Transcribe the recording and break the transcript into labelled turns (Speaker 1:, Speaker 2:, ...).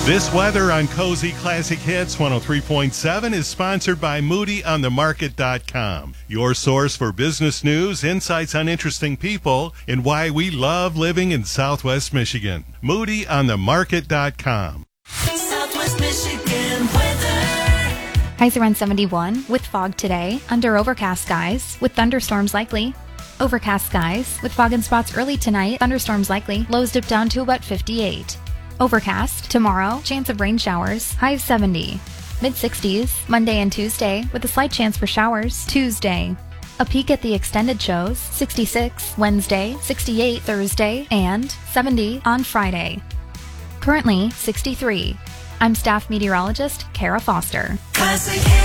Speaker 1: This weather on Cozy Classic Hits 103.7 is sponsored by MoodyOnTheMarket.com, your source for business news, insights on interesting people, and why we love living in Southwest Michigan. MoodyOnTheMarket.com.
Speaker 2: Southwest Michigan weather.
Speaker 3: Highs around 71 with fog today, under overcast skies with thunderstorms likely. Overcast skies with fog and spots early tonight, thunderstorms likely. Lows dip down to about 58. Overcast tomorrow, chance of rain showers, high of 70. Mid-60s Monday and Tuesday with a slight chance for showers Tuesday. A peek at the extended shows, 66 Wednesday, 68 Thursday, and 70 on Friday. Currently 63. I'm staff meteorologist Kara Foster.
Speaker 2: Classic Hits.